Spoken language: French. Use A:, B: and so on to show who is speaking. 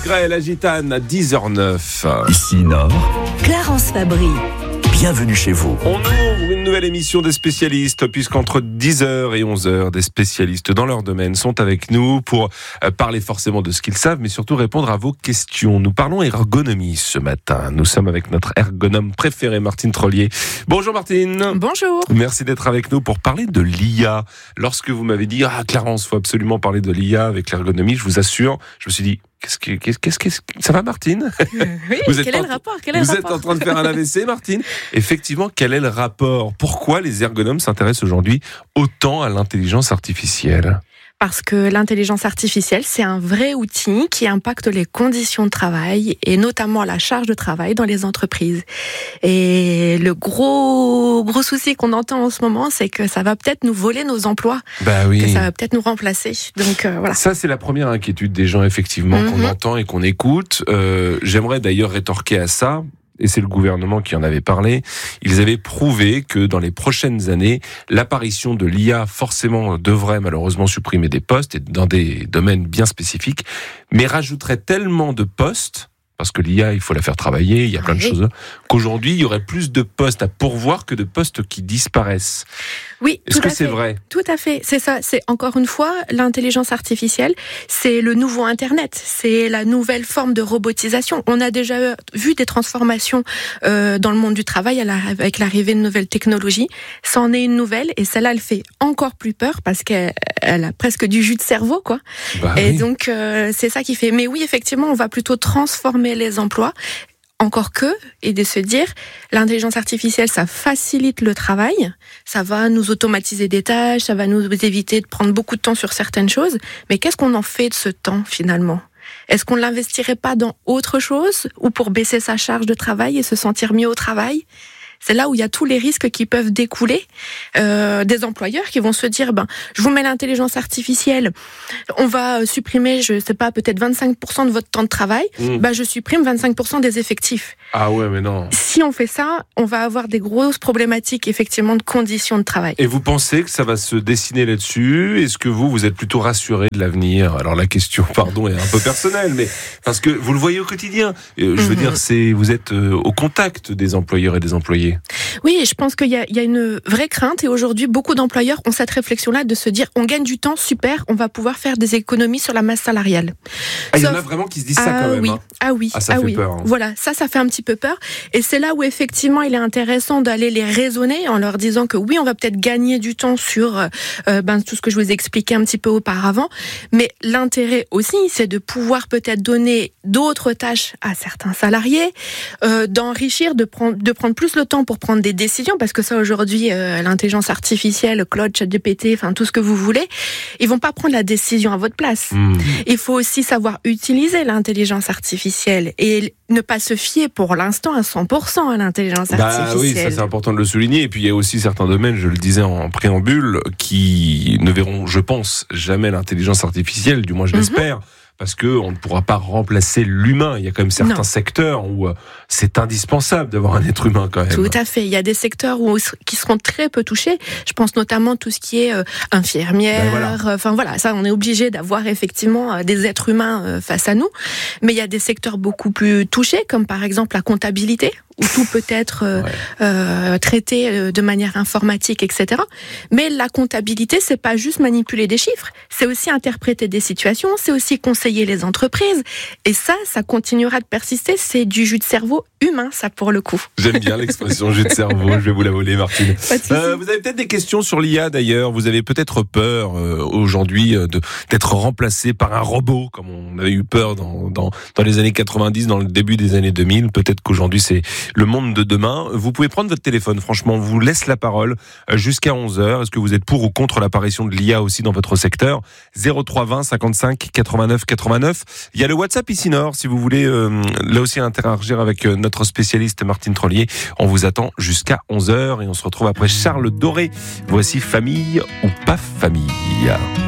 A: Gray, la gitane à 10h09.
B: Ici Nord,
C: Clarence Fabry.
B: bienvenue chez vous.
A: On ouvre une nouvelle émission des spécialistes, puisqu'entre 10h et 11h, des spécialistes dans leur domaine sont avec nous pour parler forcément de ce qu'ils savent, mais surtout répondre à vos questions. Nous parlons ergonomie ce matin. Nous sommes avec notre ergonome préféré, Martine Trollier. Bonjour Martine.
D: Bonjour.
A: Merci d'être avec nous pour parler de l'IA. Lorsque vous m'avez dit, Clarence, il faut absolument parler de l'IA avec l'ergonomie, je vous assure, je me suis dit, qu'est-ce que ça va, Martine?
D: Oui, quel est le rapport?
A: Vous êtes en train de faire un AVC, Martine? Effectivement, quel est le rapport? Pourquoi les ergonomes s'intéressent aujourd'hui autant à l'intelligence artificielle?
D: Parce que l'intelligence artificielle, c'est un vrai outil qui impacte les conditions de travail et notamment la charge de travail dans les entreprises. Et le gros souci qu'on entend en ce moment, c'est que ça va peut-être nous voler nos emplois, que ça va peut-être nous remplacer. Donc voilà.
A: Ça, c'est la première inquiétude des gens, effectivement, qu'on entend et qu'on écoute. J'aimerais d'ailleurs rétorquer à ça. Et c'est le gouvernement qui en avait parlé, ils avaient prouvé que dans les prochaines années, l'apparition de l'IA forcément devrait malheureusement supprimer des postes et dans des domaines bien spécifiques, mais rajouterait tellement de postes, parce que l'IA, il faut la faire travailler, il y a plein de choses, qu'aujourd'hui, il y aurait plus de postes à pourvoir que de postes qui disparaissent.
D: Oui,
A: est-ce que c'est vrai?
D: Tout à fait, c'est ça. C'est encore une fois, l'intelligence artificielle, c'est le nouveau Internet, c'est la nouvelle forme de robotisation. On a déjà vu des transformations dans le monde du travail avec l'arrivée de nouvelles technologies. C'en est une nouvelle, et celle-là, elle fait encore plus peur parce qu'elle a presque du jus de cerveau, quoi. Et donc, c'est ça qui fait. Mais oui, effectivement, on va plutôt transformer les emplois. Encore que, et de se dire, l'intelligence artificielle, ça facilite le travail, ça va nous automatiser des tâches, ça va nous éviter de prendre beaucoup de temps sur certaines choses, mais qu'est-ce qu'on en fait de ce temps finalement ? Est-ce qu'on ne l'investirait pas dans autre chose, ou pour baisser sa charge de travail et se sentir mieux au travail ? C'est là où il y a tous les risques qui peuvent découler des employeurs qui vont se dire, je vous mets l'intelligence artificielle, on va supprimer, je sais pas, peut-être 25% de votre temps de travail, je supprime 25% des effectifs.
A: Ah ouais, mais non.
D: Si on fait ça, on va avoir des grosses problématiques, effectivement, de conditions de travail.
A: Et vous pensez que ça va se dessiner là-dessus? Est-ce que vous êtes plutôt rassuré de l'avenir? Alors la question, pardon, est un peu personnelle, mais parce que vous le voyez au quotidien. Je veux dire, vous êtes au contact des employeurs et des employés.
D: Oui, je pense qu'il y a une vraie crainte, et aujourd'hui, beaucoup d'employeurs ont cette réflexion-là de se dire, on gagne du temps, super, on va pouvoir faire des économies sur la masse salariale.
A: Il y en a vraiment qui se disent ça quand même.
D: Oui.
A: Hein. Ça fait peur. Hein.
D: Voilà, ça fait un petit peu peur. Et c'est là où effectivement, il est intéressant d'aller les raisonner en leur disant que oui, on va peut-être gagner du temps sur tout ce que je vous ai expliqué un petit peu auparavant. Mais l'intérêt aussi, c'est de pouvoir peut-être donner d'autres tâches à certains salariés, d'enrichir, de prendre plus le temps pour prendre des décisions, parce que ça aujourd'hui, l'intelligence artificielle, Claude, ChatGPT, enfin tout ce que vous voulez, ils vont pas prendre la décision à votre place. Il faut aussi savoir utiliser l'intelligence artificielle et ne pas se fier pour l'instant à 100% à l'intelligence artificielle.
A: Oui, ça c'est important de le souligner. Et puis il y a aussi certains domaines, je le disais en préambule, qui ne verront, je pense, jamais l'intelligence artificielle, du moins je l'espère. Parce que on ne pourra pas remplacer l'humain. Il y a quand même certains secteurs où c'est indispensable d'avoir un être humain quand même.
D: Tout à fait. Il y a des secteurs qui seront très peu touchés. Je pense notamment à tout ce qui est infirmière. Enfin voilà, ça on est obligé d'avoir effectivement des êtres humains face à nous. Mais il y a des secteurs beaucoup plus touchés, comme par exemple la comptabilité, où tout peut être traité de manière informatique, etc. Mais la comptabilité, c'est pas juste manipuler des chiffres, c'est aussi interpréter des situations, c'est aussi conseiller les entreprises. Et ça continuera de persister. C'est du jus de cerveau humain, ça, pour le coup.
A: J'aime bien l'expression jus de cerveau. Je vais vous la voler, Martine. Vous avez peut-être des questions sur l'IA, d'ailleurs. Vous avez peut-être peur aujourd'hui d'être remplacé par un robot, comme on avait eu peur dans les années 90, dans le début des années 2000. Peut-être qu'aujourd'hui, c'est le monde de demain. Vous pouvez prendre votre téléphone, franchement, on vous laisse la parole jusqu'à 11h. Est-ce que vous êtes pour ou contre l'apparition de l'IA aussi dans votre secteur? 03 20 55 89 89. Il y a le WhatsApp ici Nord, si vous voulez là aussi interagir avec notre spécialiste Martine Trollier. On vous attend jusqu'à 11h et on se retrouve après Charles Doré. Voici Famille ou pas famille.